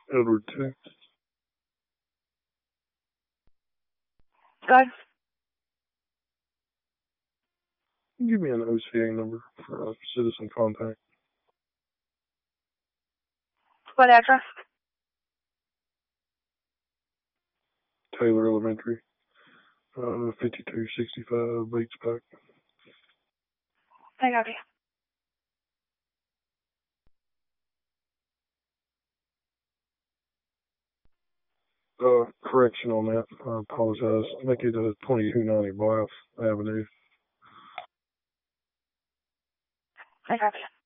Edward 2. Good. Give me an OCA number for citizen contact. What address? Taylor Elementary. 5265 Bates Park. I copy. Correction on that. I apologize. Make it 2290 Blythe Avenue. I copy.